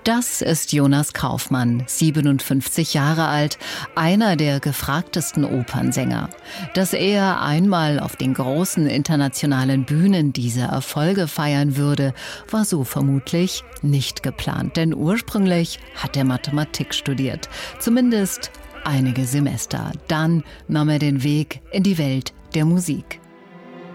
Das ist Jonas Kaufmann, 57 Jahre alt, einer der gefragtesten Opernsänger. Dass er einmal auf den großen internationalen Bühnen diese Erfolge feiern würde, war so vermutlich nicht geplant. Denn ursprünglich hat er Mathematik studiert, zumindest einige Semester. Dann nahm er den Weg in die Welt der Musik.